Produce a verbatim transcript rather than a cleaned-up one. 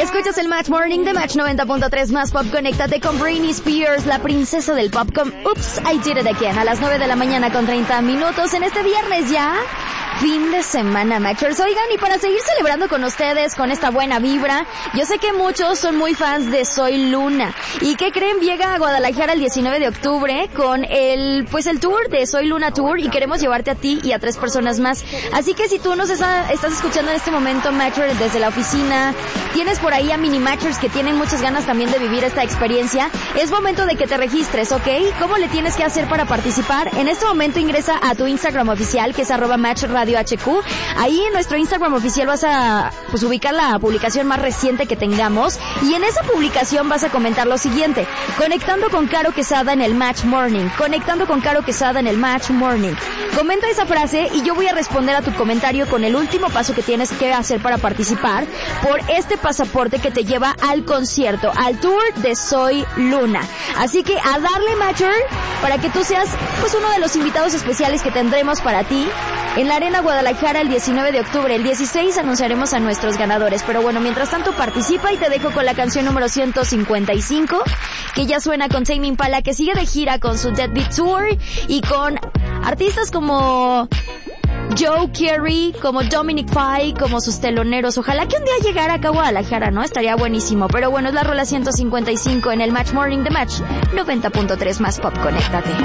Escuchas el Match Morning de Match noventa punto tres más Pop. Conéctate con Britney Spears, la princesa del pop, con Oops, I Did It Again, a las nueve de la mañana con treinta minutos en este viernes ya. Fin de semana, Matchers. Oigan, y para seguir celebrando con ustedes, con esta buena vibra, yo sé que muchos son muy fans de Soy Luna. ¿Y qué creen? Llega a Guadalajara el diecinueve de octubre con el, pues el tour de Soy Luna Tour, y queremos llevarte a ti y a tres personas más. Así que si tú nos está, estás escuchando en este momento, Matcher, desde la oficina, tienes por ahí a mini Matchers que tienen muchas ganas también de vivir esta experiencia, es momento de que te registres, ¿ok? ¿Cómo le tienes que hacer para participar? En este momento ingresa a tu Instagram oficial, que es arroba Match Radio H Q. Ahí en nuestro Instagram oficial vas a pues ubicar la publicación más reciente que tengamos, y en esa publicación vas a comentar lo siguiente: conectando con Caro Quesada en el Match Morning, conectando con Caro Quesada en el Match Morning. Comenta esa frase y yo voy a responder a tu comentario con el último paso que tienes que hacer para participar por este pasaporte que te lleva al concierto, al tour de Soy Luna. Así que a darle, Matcher, para que tú seas pues uno de los invitados especiales que tendremos para ti en la Arena Guadalajara el diecinueve de octubre. El dieciséis anunciaremos a nuestros ganadores. Pero bueno, mientras tanto participa, y te dejo con la canción número ciento cincuenta y cinco, que ya suena con Tame Impala, que sigue de gira con su Deadbeat Tour y con artistas como Joe Carey, como Dominic Fike, como sus teloneros. Ojalá que un día llegara acá a Guadalajara, ¿no? Estaría buenísimo. Pero bueno, es la rola ciento cincuenta y cinco en el Match Morning de Match noventa punto tres más Pop. Conéctate.